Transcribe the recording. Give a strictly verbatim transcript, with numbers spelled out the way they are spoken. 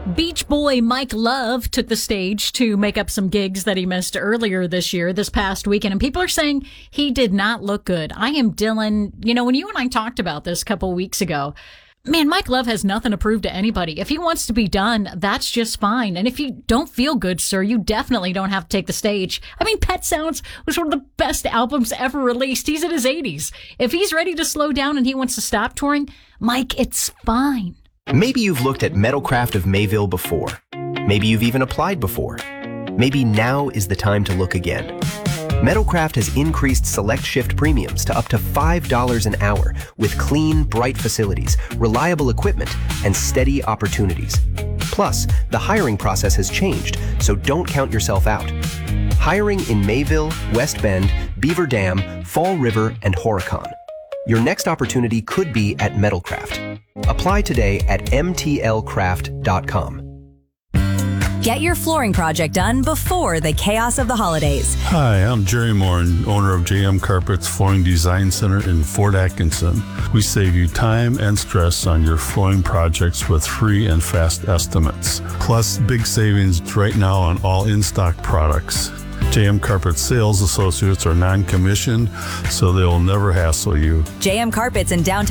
Beach Boy Mike Love took the stage to make up some gigs that he missed earlier this year, this past weekend, and people are saying he did not look good. I am Dylan. You know, when you and I talked about this a couple weeks ago, man, Mike Love has nothing to prove to anybody. If he wants to be done, that's just fine. And if you don't feel good, sir, you definitely don't have to take the stage. I mean, Pet Sounds was one of the best albums ever released. He's in his eighties. If he's ready to slow down and he wants to stop touring, Mike, it's fine. Maybe you've looked at Metalcraft of Mayville before. Maybe you've even applied before. Maybe now is the time to look again. Metalcraft has increased select shift premiums to up to five dollars an hour with clean, bright facilities, reliable equipment, and steady opportunities. Plus, the hiring process has changed, so don't count yourself out. Hiring in Mayville, West Bend, Beaver Dam, Fall River, and Horicon. Your next opportunity could be at Metalcraft. Apply today at m t l craft dot com. Get your flooring project done before the chaos of the holidays. Hi, I'm Jerry Moore, owner of J M Carpets Flooring Design Center in Fort Atkinson. We save you time and stress on your flooring projects with free and fast estimates. Plus, big savings right now on all in-stock products. J M Carpet sales associates are non-commissioned, so they will never hassle you. J M Carpets in downtown